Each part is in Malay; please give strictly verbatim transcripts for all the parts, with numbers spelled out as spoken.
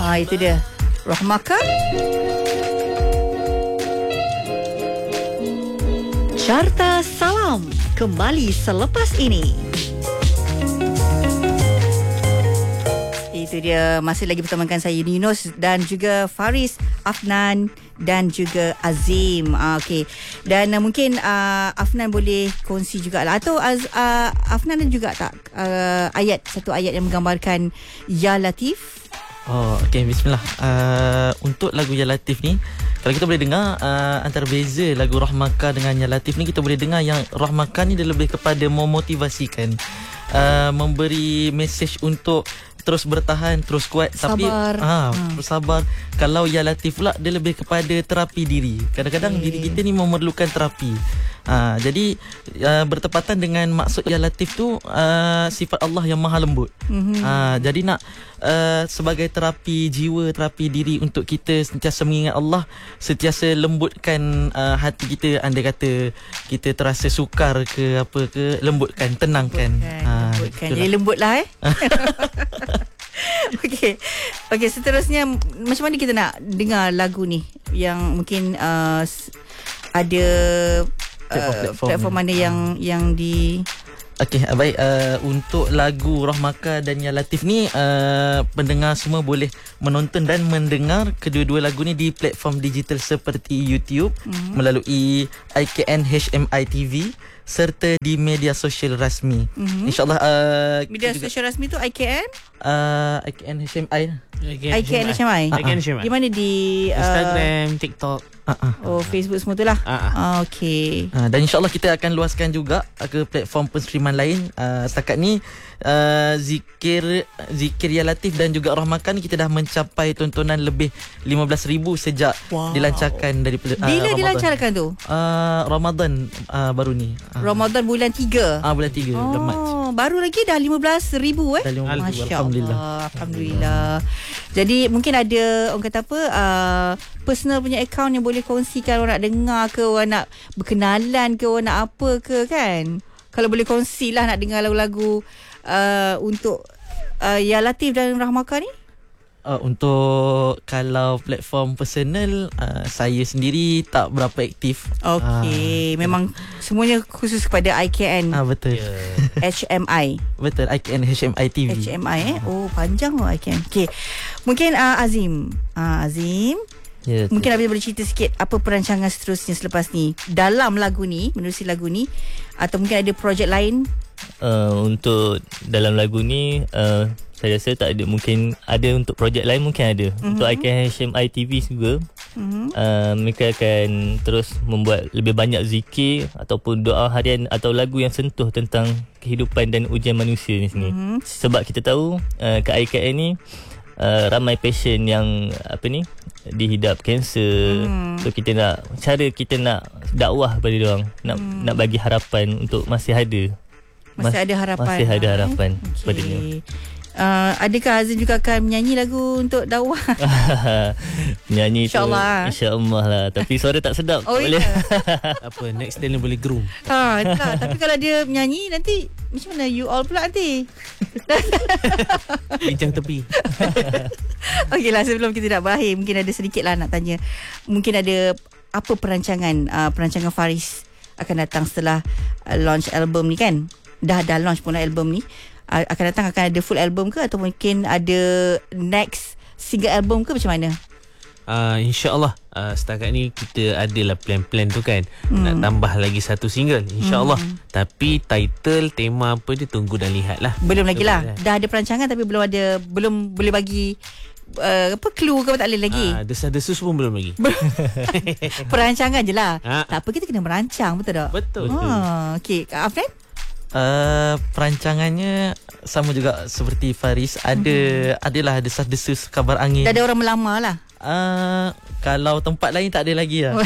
Ah, itu dia. Rahmaka. Carta Salam kembali selepas ini. Itu dia, masih lagi bersamakan saya Yunus dan juga Faris, Afnan dan juga Azim. Uh, Okey. Dan uh, mungkin uh, Afnan boleh kongsi jugalah, atau Az, uh, Afnan ada juga tak uh, ayat satu ayat yang menggambarkan Ya Latif? Oh, okey, bismillah. Uh, untuk lagu Ya Latif ni, kalau kita boleh dengar uh, antara beza lagu Rahmaka dengan Ya Latif ni, kita boleh dengar yang Rahmaka ni dia lebih kepada memotivasikan, uh, memberi mesej untuk terus bertahan, terus kuat, tapi sabar. ah hmm. bersabar. Kalau Ya Latif pula dia lebih kepada terapi diri. Kadang-kadang okay. diri kita ni memerlukan terapi. Ah, jadi uh, bertepatan dengan maksud Ya Latif tu, uh, sifat Allah yang maha lembut. Mm-hmm. Ah, jadi nak uh, sebagai terapi jiwa, terapi diri untuk kita sentiasa mengingat Allah, sentiasa lembutkan uh, hati kita. Andai kata kita terasa sukar ke apa ke, lembutkan, tenangkan. Lembutkan, ah, lembutkan. Jadi lembutlah eh. Okey. Okey, seterusnya macam mana kita nak dengar lagu ni yang mungkin uh, ada platform, uh, platform mana yang yang di Okey, baik. Uh, untuk lagu Rahmaka dan Ya Latif ni, uh, pendengar semua boleh menonton dan mendengar kedua-dua lagu ni di platform digital seperti YouTube, mm-hmm. melalui I K N H M I T V serta di media sosial rasmi. Mm-hmm. InsyaAllah uh, media sosial rasmi tu I K N? Uh, I K N H M I I K N H M I? I K N H M I. Di mana? Di uh, Instagram, TikTok, uh-uh. oh, Facebook semua tu lah. uh-uh. uh, Okay. uh, Dan insyaAllah kita akan luaskan juga ke platform penstreaman lain. uh, Setakat ni uh, Zikir Zikir Ya Latif dan juga Rahmaka ni kita dah mencapai tontonan lebih lima belas ribu sejak wow. dilancarkan dari uh, Bila Ramadan. dilancarkan tu? Uh, Ramadan uh, baru ni. uh. Ramadan bulan tiga. Ah, bulan tiga, oh, bulan Mac. Baru lagi dah lima belas ribu eh. Masya Alhamdulillah. Allah. Alhamdulillah. Jadi mungkin ada orang kata apa, uh, personal punya account yang boleh kongsikan, orang nak dengar ke, orang nak berkenalan ke, orang nak apa ke kan. Kalau boleh kongsilah nak dengar lagu-lagu uh, untuk uh, Ya Latif dan Rahmaka ni. Uh, untuk kalau platform personal, uh, saya sendiri tak berapa aktif. Okey, uh, memang semuanya khusus kepada I K N. Ah, betul. Yeah. H M I. Betul, I K N H M I T V. H M I eh. Oh, panjang oh I K N. Okey. Mungkin uh, Azim. Uh, Azim. Yeah, mungkin Abang boleh cerita sikit apa perancangan seterusnya selepas ni dalam lagu ni, menerusi lagu ni, atau mungkin ada projek lain? Uh, untuk dalam lagu ni, uh, saya rasa tak ada. Mungkin ada untuk projek lain, mungkin ada. Mm-hmm. Untuk I K N H M I T V juga, mm-hmm. uh, mereka akan terus membuat lebih banyak zikir ataupun doa harian atau lagu yang sentuh tentang kehidupan dan ujian manusia ni sini. Mm-hmm. Sebab kita tahu uh, kat I K N ni uh, ramai patient yang apa ni dihidap kanser. Mm. So kita nak, cara kita nak dakwah kepada diorang, nak mm. nak bagi harapan untuk masih ada. Masih Mas, ada harapan. Masih ada harapan eh? Okay. kepada dia. Uh, adakah Azim juga akan menyanyi lagu untuk dakwah? Menyanyi InsyaAllah. tu InsyaAllah lah. Tapi suara tak sedap. Oh, tak boleh. Apa, next time dia boleh groom. Ha, tak. Tapi kalau dia menyanyi nanti macam mana you all pula nanti? Bincang tepi. Okey lah, sebelum kita nak berakhir, mungkin ada sedikit lah nak tanya. Mungkin ada apa perancangan uh, perancangan Faris akan datang setelah uh, launch album ni kan? Dah dah launch pun album ni. Uh, akan datang akan ada full album ke, atau mungkin ada next single album ke, macam mana? Uh, InsyaAllah uh, setakat ni kita adalah plan-plan tu kan, hmm. nak tambah lagi satu single InsyaAllah. hmm. Tapi title, tema apa dia tunggu dan lihat lah. Belum lagi lah. Dah ada perancangan tapi belum ada, belum boleh bagi Uh, apa clue ke, tak boleh lagi. Ah, desas-desus pun belum lagi. Perancangan je lah. Ha. Tak apa, kita kena merancang, betul tak? Betul. Ah, okey, Kak Afnan? Uh, perancangannya sama juga seperti Faris. Ada mm-hmm. adalah desas-desus kabar angin. Dah ada orang melamar lah. Uh, kalau tempat lain tak ada lagi lah.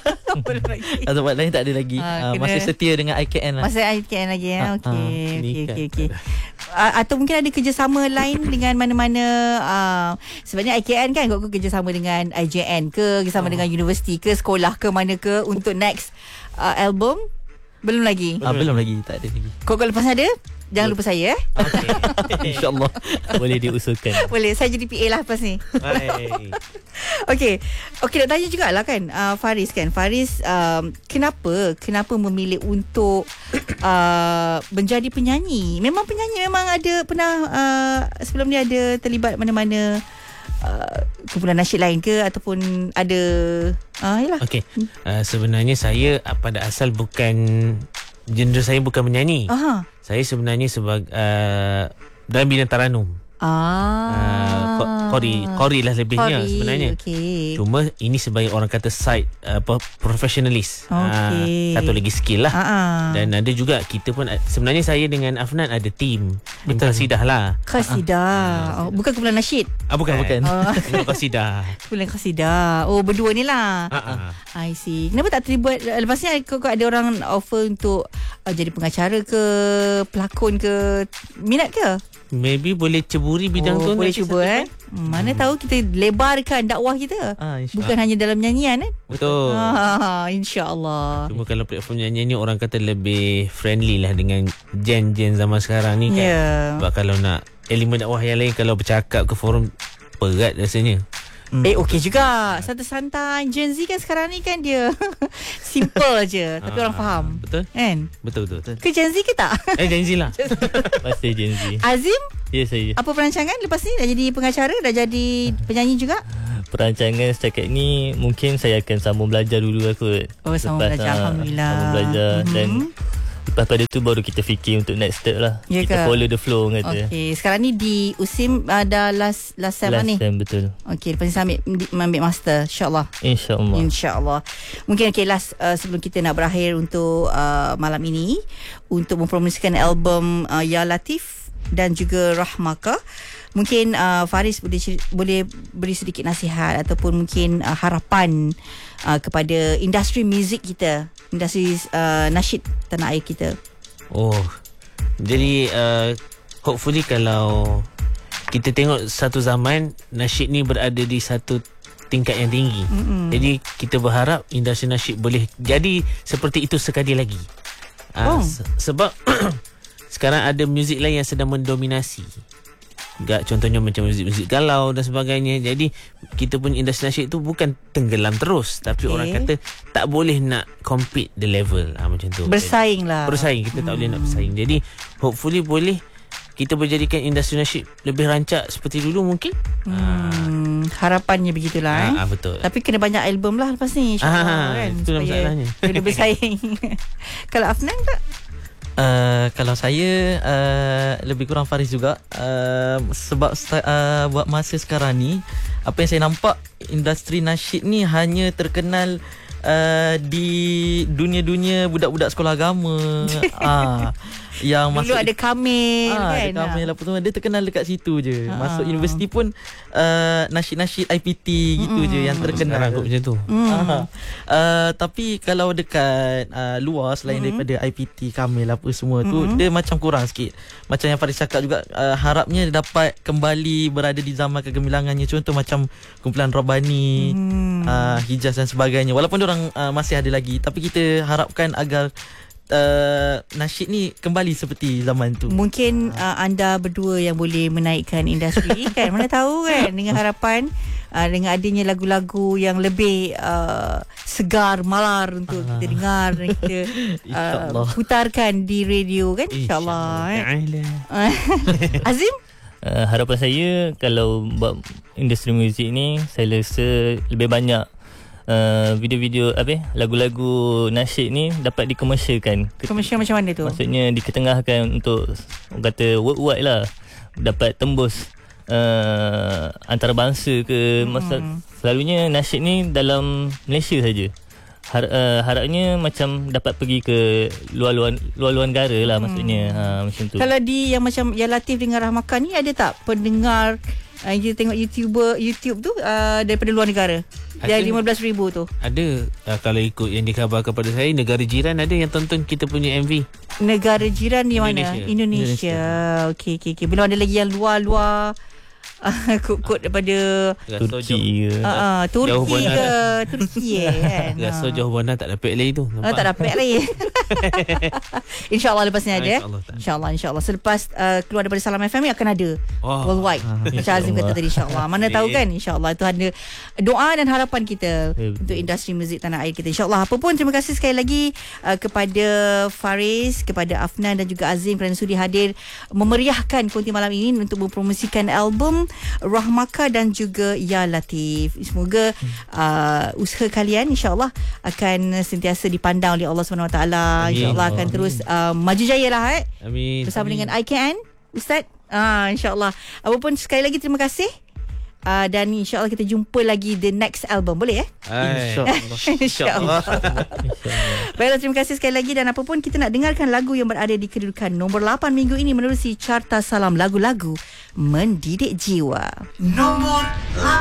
Tempat lain tak ada lagi. Ha, uh, masih setia dengan I K N lah. Masih I K N lagi ya. Okey. Ha, Okey okey okey. Atau mungkin ada kerjasama lain dengan mana-mana, uh, sebenarnya I K N kan kau kerjasama dengan I J N ke, kerjasama oh. dengan universiti ke, sekolah ke, mana ke untuk next uh, album? Belum lagi. Ah, belum lagi, tak ada lagi. Kau kalau lepas ada Jangan lupa saya eh. Okay. InsyaAllah. Boleh diusulkan. Boleh, saya jadi P A lah lepas ni. Baik. Okey. Okey, nak tanya jugalah kan uh, Faris kan. Faris um, kenapa kenapa memilih untuk uh, menjadi penyanyi? Memang penyanyi memang ada pernah uh, sebelum ni ada terlibat mana-mana uh, kumpulan nasyid lain ke ataupun ada uh, yalah. Okey. Uh, sebenarnya saya uh, pada asal bukan genre saya bukan menyanyi. Aha. Saya sebenarnya sebagai uh, dalam bidang taranum. Ah. Uh, Qori, Qori lah lebihnya Qori, sebenarnya. Okay. Cuma ini sebagai orang kata side uh, professionalis. Okey. Uh, satu lagi skill lah. Ah. Dan ada juga kita pun sebenarnya saya dengan Afnan ada team. Tim Qasidah lah. Qasidah. Oh, bukan kumpulan nasyid. Ah bukan bukan. Oh. Tim Qasidah. Kumpulan Qasidah. Oh, berdua ni lah. Ah, ah. I see. Kenapa tak terlibat? Lepas ni kau ada orang offer untuk uh, jadi pengacara ke, pelakon ke, minat ke? Maybe boleh ceburi bidang Oh, tu. boleh nanti cuba satu eh. time. Mana tahu kita lebarkan dakwah kita. Ah, insya- Bukan hanya dalam nyanyian eh. Betul. Ah, InsyaAllah. Cuma kalau platform nyanyian ni orang kata lebih friendly lah dengan gen-gen zaman sekarang ni kan. Ya. Sebab kalau nak elemen dakwah yang lain, kalau bercakap ke forum, berat rasanya. Hmm. Eh okey juga. Santai-santai. Gen Z kan sekarang ni kan dia simple je tapi Ah, orang faham. Betul? Kan? Betul betul. Ke Gen Z ke tak? Eh Gen Z lah. Masih Gen Z. Azim, Ya saya. apa perancangan lepas ni? Dah jadi pengacara, dah jadi penyanyi juga? Perancangan setakat ni mungkin saya akan sambung belajar dulu lah kot. Oh, sambung Lepas, belajar. ah, Alhamdulillah. Sambung belajar Mhm. dan lepas pada tu baru kita fikir untuk next step lah. Ya Kita ke? follow the flow kata. Okey, sekarang ni di U S I M ada last last sem lah Last ni. time betul. Okey, lepas ni saya ambil, ambil master insya-Allah. InsyaAllah. InsyaAllah. Mungkin okay, last uh, sebelum kita nak berakhir untuk uh, malam ini, untuk mempromosikan album uh, Ya Latif dan juga Rahmaka. Mungkin uh, Faris boleh boleh beri sedikit nasihat ataupun mungkin uh, harapan uh, kepada industri muzik kita, industri uh, nasyid tanah air kita. Oh. Jadi uh, hopefully kalau kita tengok satu zaman nasyid ni berada di satu tingkat yang tinggi. Mm-hmm. Jadi kita berharap industri nasyid boleh jadi seperti itu sekali lagi. Uh, Oh. se- sebab sekarang ada muzik lain yang sedang mendominasi. Gak, contohnya macam muzik-muzik galau dan sebagainya. Jadi kita punya industri nasyid tu bukan tenggelam terus, tapi Okay. orang kata tak boleh nak compete the level ha, macam tu. Bersaing lah. Bersaing, kita tak boleh nak bersaing. Jadi hopefully boleh kita berjadikan industri nasyid lebih rancak seperti dulu mungkin. Hmm, harapannya begitulah eh. Ah, ah, betul. Tapi kena banyak album lah lepas ni insyaAllah Ah, kan. itulah Supaya masalahnya. kena bersaing. Kalau Afnan tak? Uh, kalau saya uh, lebih kurang Faris juga uh, sebab uh, buat masa sekarang ni apa yang saya nampak industri nasyid ni hanya terkenal uh, di dunia-dunia budak-budak sekolah agama uh, yang Dulu masuk ada Kamil Ah, kan. ada Kamil apa tu, dia terkenal dekat situ je. Ah. Masuk universiti pun uh, nasyid-nasyid I P T gitu Mm-mm. je yang terkenal. Sekarang kot macam tu. Ah. Uh, tapi kalau dekat uh, luar selain mm-hmm. daripada I P T, Kamil apa semua tu, mm-hmm. dia macam kurang sikit. Macam yang Faris cakap juga, uh, harapnya dapat kembali berada di zaman kegemilangannya. Contoh macam kumpulan Robani, Hmm. uh, Hijaz dan sebagainya. Walaupun diorang uh, masih ada lagi, tapi kita harapkan agar Uh, nasyid ni kembali seperti zaman tu. Mungkin uh, anda berdua yang boleh menaikkan industri kan. Mana tahu kan, dengan harapan uh, dengan adanya lagu-lagu yang lebih uh, segar, malar untuk Ah. kita dengar dan kita uh, InsyaAllah. putarkan di radio kan, insyaAllah. Eh. Ta'ala. Azim? Uh, harapan saya kalau buat industri muzik ni, saya rasa lebih banyak uh, video-video apa eh, lagu-lagu nasyid ni dapat dikomersialkan. Komersial macam mana tu? Maksudnya diketengahkan untuk orang kata worldwide lah, dapat tembus uh, antarabangsa ke. Hmm. Masa selalunya nasyid ni dalam Malaysia saja. Har, uh, harapnya macam dapat pergi ke luar-luar luar-luar negara lah, maksudnya ha, macam tu. Kalau di yang macam Ya Latif dengan Rahmaka ni, ada tak pendengar uh, kita tengok YouTuber YouTube tu uh, daripada luar negara? Dia Ada. lima belas ribu tu. Ada uh, kalau ikut yang dikabarkan kepada saya, negara jiran ada yang tonton kita punya M V. Negara jiran di mana? Indonesia. Indonesia. Okey okey okey. Belum ada lagi yang luar-luar uh, kod-kod daripada Turki ke. uh, uh, Jauh Turki bandar. ke Turki eh, kan. Rasa jauh bandar tak dapat lagi tu. Ah, tak dapat lagi. InsyaAllah lepas ni ada eh. InsyaAllah tak. InsyaAllah InsyaAllah Selepas uh, keluar daripada Salam F M ni akan ada Wah. worldwide. Macam Azim kata tadi, InsyaAllah. Mana tahu kan, InsyaAllah itu ada doa dan harapan kita Ya, betul. untuk industri muzik tanah air kita, InsyaAllah. Apa pun, terima kasih sekali lagi uh, kepada Faris, kepada Afnan dan juga Azim kerana sudi hadir memeriahkan konti malam ini untuk mempromosikan album Rahmaka dan juga Ya Latif. Semoga uh, usaha kalian InsyaAllah akan sentiasa dipandang oleh Allah subhanahu wa taala. Amin. InsyaAllah akan terus uh, maju jaya lah eh. Amin. Bersama dengan I K N Ustaz. Ah, InsyaAllah. Apapun, sekali lagi terima kasih. Uh, dan insyaAllah kita jumpa lagi the next album. Boleh eh? Hai. InsyaAllah. InsyaAllah. Baiklah, terima kasih sekali lagi. Dan apapun, kita nak dengarkan lagu yang berada di kedudukan nombor lapan minggu ini menerusi Carta Salam Lagu-Lagu Mendidik Jiwa. Nombor lapan.